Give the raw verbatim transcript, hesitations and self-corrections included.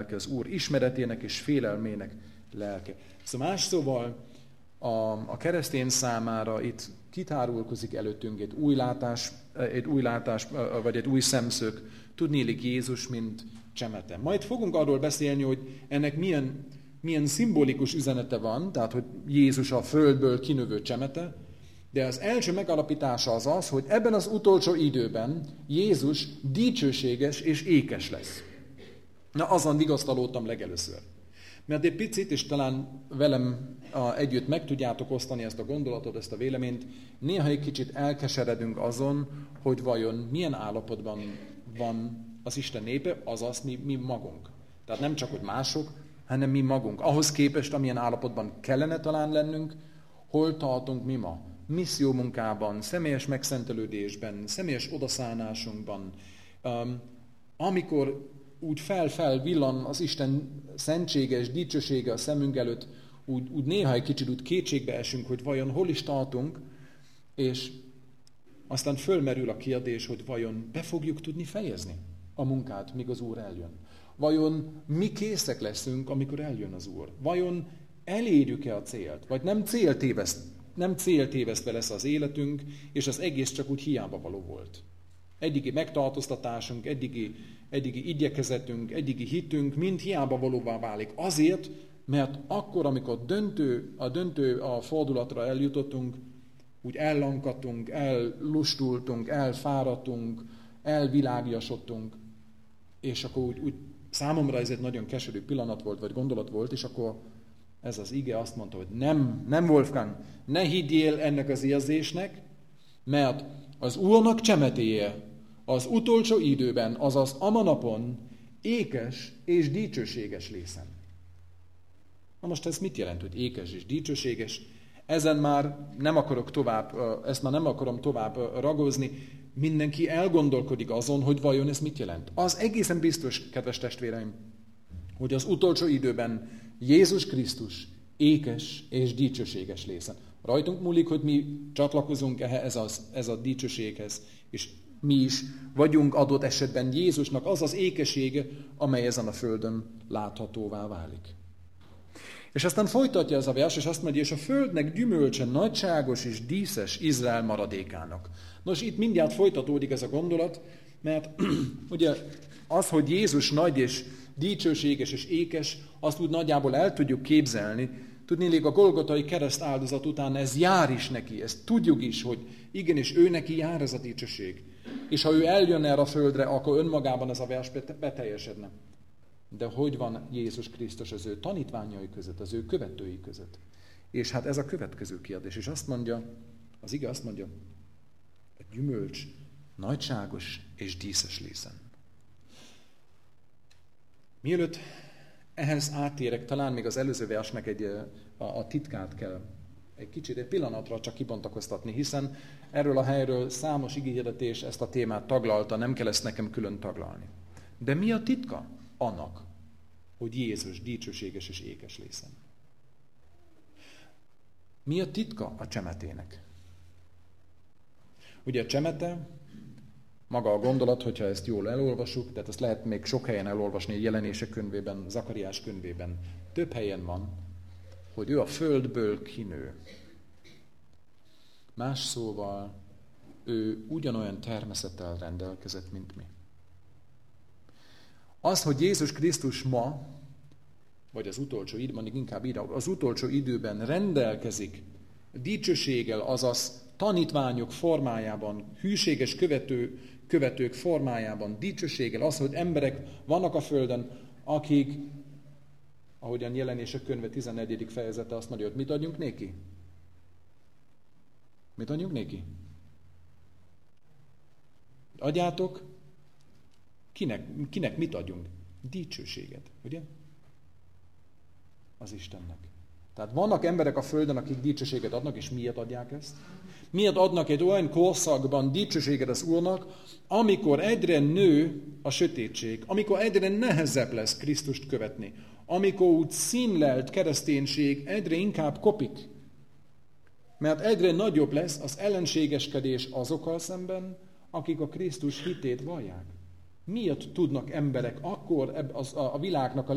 az Úr ismeretének és félelmének lelke. Szóval más szóval a, a keresztény számára itt kitárulkozik előttünk egy új látás, egy új látás, vagy egy új szemszög, tudnélik Jézus, mint csemete. Majd fogunk arról beszélni, hogy ennek milyen, milyen szimbolikus üzenete van, tehát hogy Jézus a földből kinövő csemete, de az első megalapítása az az, hogy ebben az utolsó időben Jézus dicsőséges és ékes lesz. Na, azon vigasztalódtam legelőször. Mert egy picit, és talán velem együtt meg tudjátok osztani ezt a gondolatot, ezt a véleményt, néha egy kicsit elkeseredünk azon, hogy vajon milyen állapotban van az Isten népe, azaz mi, mi magunk. Tehát nem csak, hogy mások, hanem mi magunk. Ahhoz képest, amilyen állapotban kellene talán lennünk, hol tartunk mi ma? Misszió munkában, személyes megszentelődésben, személyes odaszánásunkban, um, amikor úgy fel-fel villan az Isten szentséges dicsősége a szemünk előtt, úgy, úgy néha egy kicsit úgy kétségbe esünk, hogy vajon hol is tartunk, és aztán fölmerül a kérdés, hogy vajon be fogjuk tudni fejezni a munkát, míg az Úr eljön. Vajon mi készek leszünk, amikor eljön az Úr? Vajon elérjük-e a célt? Vagy nem céltéveszt, nem céltévesztve lesz az életünk, és az egész csak úgy hiába való volt. Eddigi megtartóztatásunk, eddigi, eddigi igyekezetünk, eddigi hitünk mind hiába valóvá válik. Azért, mert akkor, amikor döntő, a döntő a fordulatra eljutottunk, úgy ellankadtunk, ellustultunk, elfáradtunk, elvilágiasodtunk, és akkor úgy, úgy számomra ez egy nagyon keserű pillanat volt, vagy gondolat volt, és akkor ez az ige azt mondta, hogy nem, nem Wolfgang, ne higgyél ennek az érzésnek, mert az Úrnak csemetéje az utolsó időben, azaz a manapon ékes és dicsőséges lészen. Na most ez mit jelent, hogy ékes és dicsőséges? Ezen már nem akarok tovább, ezt már nem akarom tovább ragozni. Mindenki elgondolkodik azon, hogy vajon ez mit jelent. Az egészen biztos, kedves testvéreim, hogy az utolsó időben Jézus Krisztus ékes és dicsőséges lészen. Rajtunk múlik, hogy mi csatlakozunk ehhez a, ez a dicsőséghez, és mi is vagyunk adott esetben Jézusnak az az ékesége, amely ezen a földön láthatóvá válik. És aztán folytatja ez a vers, és azt mondja, és a földnek gyümölcse nagyságos és díszes Izrael maradékának. Nos, itt mindjárt folytatódik ez a gondolat, mert ugye az, hogy Jézus nagy és dicsőséges és ékes, azt úgy nagyjából el tudjuk képzelni. Tudnélik, a Golgotai kereszt áldozat után ez jár is neki, ezt tudjuk is, hogy igenis ő neki jár ez a dicsőség. És ha ő eljönne erre a földre, akkor önmagában ez a vers beteljesedne. De hogy van Jézus Krisztus az ő tanítványai között, az ő követői között? És hát ez a következő kérdés. És azt mondja, az ige azt mondja, a gyümölcs nagyságos és díszes lészen. Mielőtt ehhez áttérek, talán még az előző versnek egy, a, a titkát kell egy kicsit, egy pillanatra csak kibontakoztatni, hiszen erről a helyről számos igéhirdetés ezt a témát taglalta, nem kell ezt nekem külön taglalni. De mi a titka annak, hogy Jézus dicsőséges és ékes lészen? Mi a titka a csemetének? Ugye a csemete, maga a gondolat, hogyha ezt jól elolvasuk, tehát ezt lehet még sok helyen elolvasni, a Jelenések könyvében, Zakariás könyvében, több helyen van, hogy ő a földből kinő. Más szóval, ő ugyanolyan természettel rendelkezett, mint mi. Az, hogy Jézus Krisztus ma, vagy az utolsó időben, inkább ide, az utolsó időben rendelkezik dicsőséggel, azaz tanítványok formájában, hűséges követő, követők formájában, dicsőséggel, az, hogy emberek vannak a földön, akik, ahogyan Jelenések könyve tizennegyedik fejezete azt mondja, hogy mit adjunk néki? Mit adjunk néki? Adjátok? Kinek, kinek mit adjunk? Dicsőséget, ugye? Az Istennek. Tehát vannak emberek a földön, akik dicsőséget adnak, és miért adják ezt? Miért adnak egy olyan korszakban dicsőséget az Úrnak, amikor egyre nő a sötétség, amikor egyre nehezebb lesz Krisztust követni, amikor úgy színlelt kereszténység egyre inkább kopik, mert egyre nagyobb lesz az ellenségeskedés azokkal szemben, akik a Krisztus hitét vallják. Miért tudnak emberek akkor a világnak a